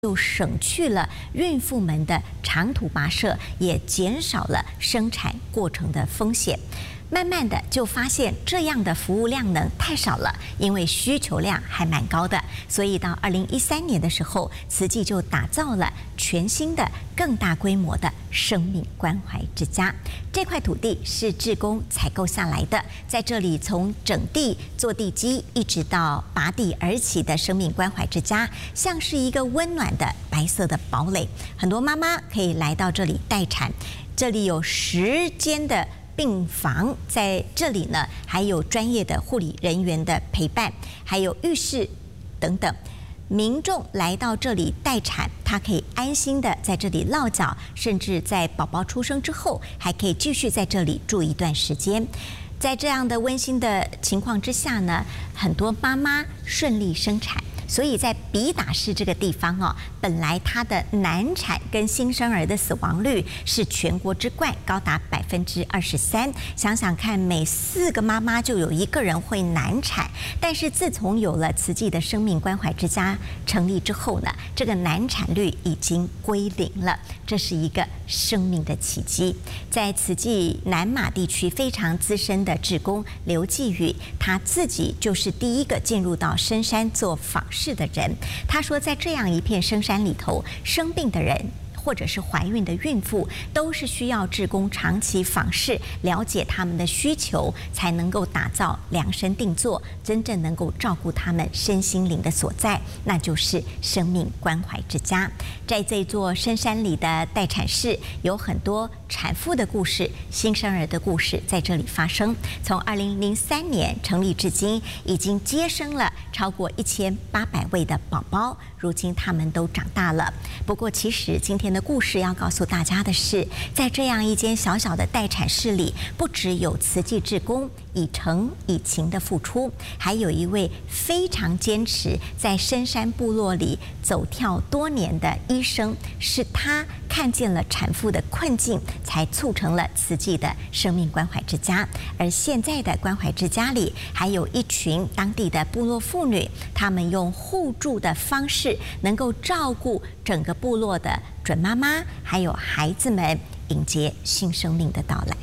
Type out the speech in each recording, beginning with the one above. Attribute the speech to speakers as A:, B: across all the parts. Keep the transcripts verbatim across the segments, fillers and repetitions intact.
A: 又省去了孕妇们的长途跋涉，也减少了生产过程的风险。慢慢的就发现这样的服务量能太少了，因为需求量还蛮高的，所以到二零一三年的时候，慈济就打造了全新的、更大规模的生命关怀之家。这块土地是志工采购下来的，在这里从整地做地基，一直到拔地而起的生命关怀之家，像是一个温暖的白色的堡垒。很多妈妈可以来到这里待产，这里有十间的病房，在这里呢，还有专业的护理人员的陪伴，还有浴室等等。民众来到这里待产，他可以安心的在这里落脚，甚至在宝宝出生之后，还可以继续在这里住一段时间。在这样的温馨的情况之下呢，很多妈妈顺利生产。所以在比打市这个地方哦，本来它的难产跟新生儿的死亡率是全国之冠，高达百分之二十三。想想看，每四个妈妈就有一个人会难产。但是自从有了慈济的生命关怀之家成立之后呢，这个难产率已经归零了，这是一个生命的奇迹。在慈济南马地区非常资深的志工刘继宇，他自己就是第一个进入到深山做访视的人。他说，在这样一片深山里头，生病的人或者是怀孕的孕妇，都是需要志工长期访视，了解他们的需求，才能够打造量身定做，真正能够照顾他们身心灵的所在，那就是生命关怀之家。在这座深山里的待产室，有很多产妇的故事、新生儿的故事在这里发生。从二零零三年成立至今，已经接生了超过一千八百位的宝宝，如今他们都长大了。不过，其实今天的故事要告诉大家的是，在这样一间小小的待产室里，不只有慈济志工以诚以情的付出，还有一位非常坚持在深山部落里走跳多年的医生，是他看见了产妇的困境，才促成了慈济的生命关怀之家。而现在的关怀之家里，还有一群当地的部落妇女，她们用互助的方式，能够照顾整个部落的准妈妈，还有孩子们，迎接新生命的到来。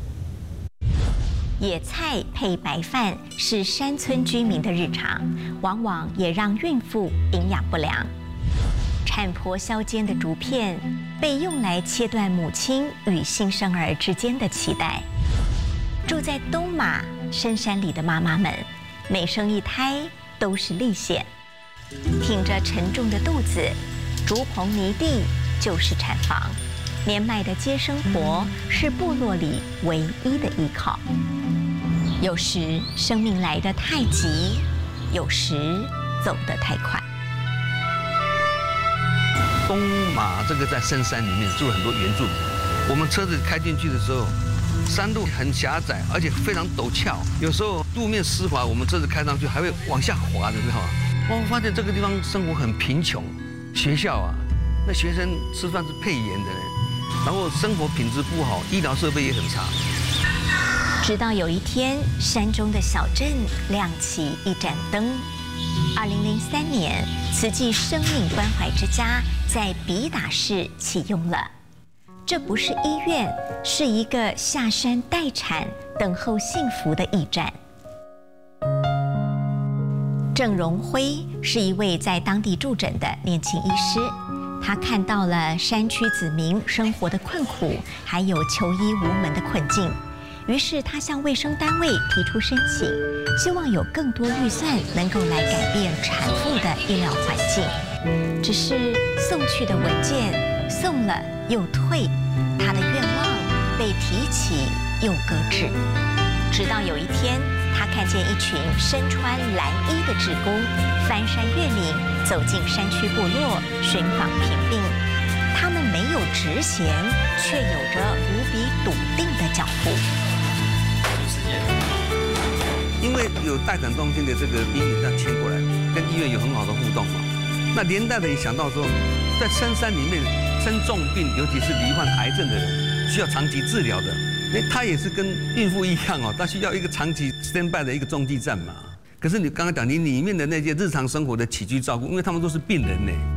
A: 野菜配白饭是山村居民的日常，往往也让孕妇营养不良。产婆削尖的竹片被用来切断母亲与新生儿之间的脐带。住在东马深山里的妈妈们，每生一胎都是历险，挺着沉重的肚子，竹棚泥地就是产房。年迈的接生婆是部落里唯一的依靠。有时生命来得太急，有时走得太快。
B: 东马这个在深山里面住了很多原住民，我们车子开进去的时候，山路很狭窄，而且非常陡峭，有时候路面湿滑，我们车子开上去还会往下滑的，你知道吗？我发现这个地方生活很贫穷，学校啊，那学生吃饭是配盐的，然后生活品质不好，医疗设备也很差。
A: 直到有一天，山中的小镇亮起一盏灯。二零零三年，慈济生命关怀之家在比打市启用了。这不是医院，是一个下山待产、等候幸福的驿站。郑荣辉是一位在当地驻诊的年轻医师，他看到了山区子民生活的困苦，还有求医无门的困境。于是他向卫生单位提出申请，希望有更多预算能够来改变产妇的医疗环境。只是送去的文件送了又退，他的愿望被提起又搁置。直到有一天，他看见一群身穿蓝衣的志工翻山越岭，走进山区部落寻访贫病。他们没有职衔，却有着无比笃定的脚步。
B: 因为有待产中心的这个医院这样迁过来，跟医院有很好的互动嘛，那连带的也想到说，在深山里面生重病，尤其是罹患癌症的人，需要长期治疗的，哎，他也是跟孕妇一样哦，他需要一个长期 stand by 的一个中继站嘛。可是你刚刚讲，你里面的那些日常生活的起居照顾，因为他们都是病人呢。